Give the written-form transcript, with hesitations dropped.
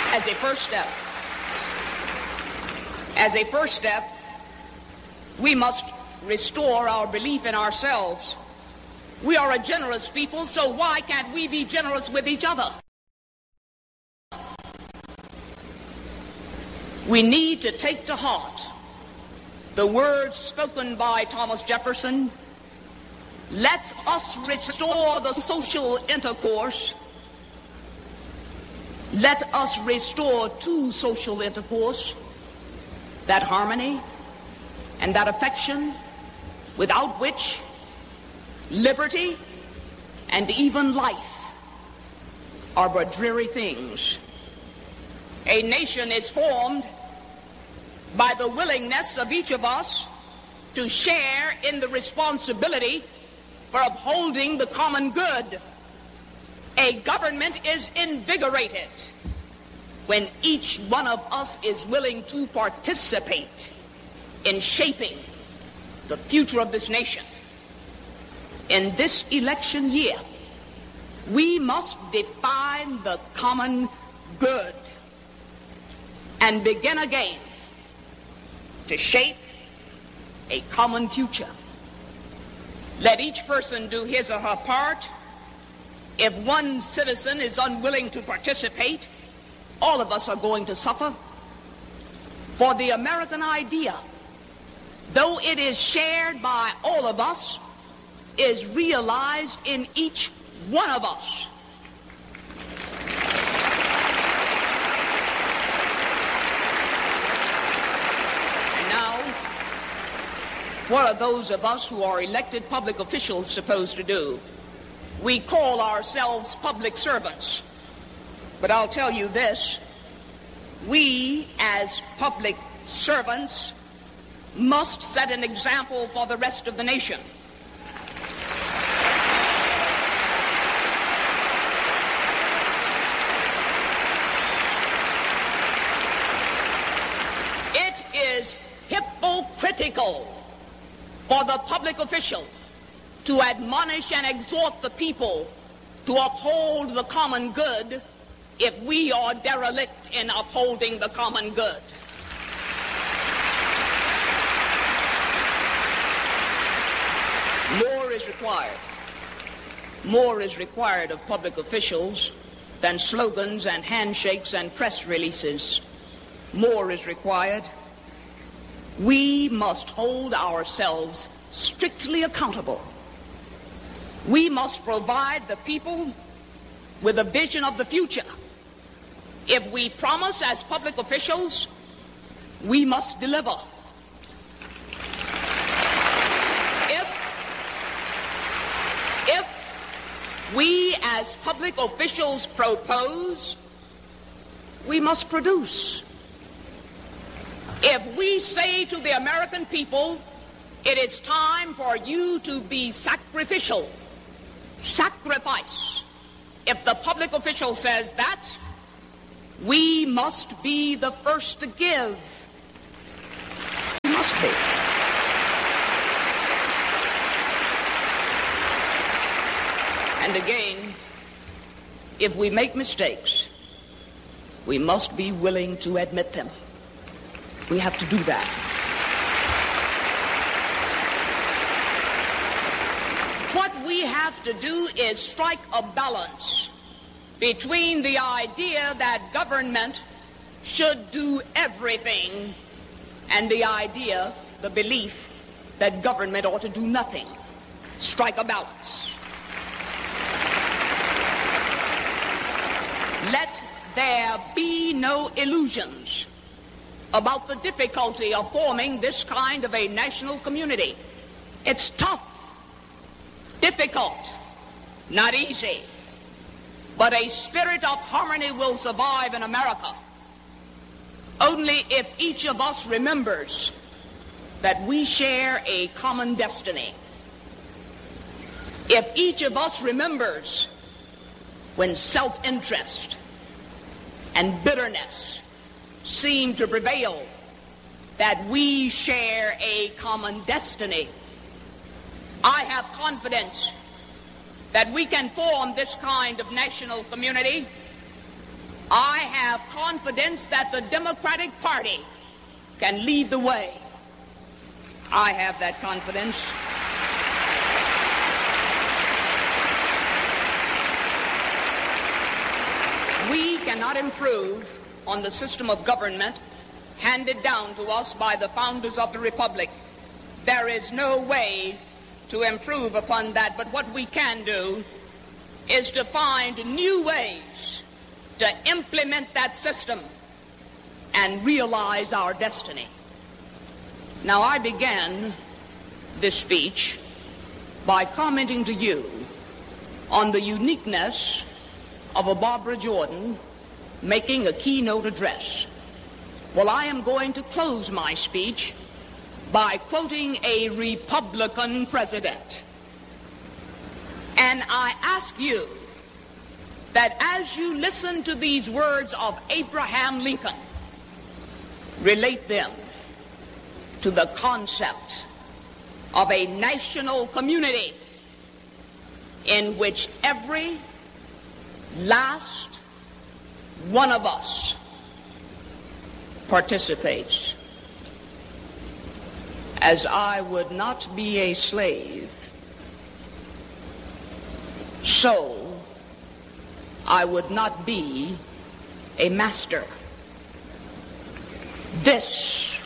As a first step, we must restore our belief in ourselves. We are a generous people, so why can't we be generous with each other? We need to take to heart the words spoken by Thomas Jefferson. Let us restore the social intercourse. Let us restore to social intercourse that harmony and that affection without which liberty and even life are but dreary things. A nation is formed by the willingness of each of us to share in the responsibility for upholding the common good. A government is invigorated when each one of us is willing to participate in shaping the future of this nation. In this election year, we must define the common good and begin again to shape a common future. Let each person do his or her part. If one citizen is unwilling to participate, all of us are going to suffer. For the American idea, though it is shared by all of us, is realized in each one of us. And now, what are those of us who are elected public officials supposed to do? We call ourselves public servants. But I'll tell you this, we as public servants must set an example for the rest of the nation. It is hypocritical for the public official to admonish and exhort the people to uphold the common good if we are derelict in upholding the common good. More is required. More is required of public officials than slogans and handshakes and press releases. More is required. We must hold ourselves strictly accountable. We must provide the people with a vision of the future. If we promise as public officials, we must deliver. If we as public officials propose, we must produce. If we say to the American people, it is time for you to be sacrificial, sacrifice. If the public official says that, we must be the first to give. We must be. And again, if we make mistakes, we must be willing to admit them. We have to do that. What we have to do is strike a balance between the idea that government should do everything and the idea, the belief, that government ought to do nothing. Strike a balance. Let there be no illusions about the difficulty of forming this kind of a national community. It's tough, difficult, not easy. But a spirit of harmony will survive in America only if each of us remembers that we share a common destiny. If each of us remembers when self-interest and bitterness seem to prevail, that we share a common destiny. I have confidence that we can form this kind of national community I have confidence that the Democratic Party can lead the way. I have that confidence. We cannot improve on the system of government handed down to us by the founders of the Republic. There is no way to improve upon that, but what we can do is to find new ways to implement that system and realize our destiny. Now, I began this speech by commenting to you on the uniqueness of a Barbara Jordan making a keynote address. Well, I am going to close my speech by quoting a Republican president. And I ask you that as you listen to these words of Abraham Lincoln, relate them to the concept of a national community in which every last one of us participates. As I would not be a slave, so I would not be a master. This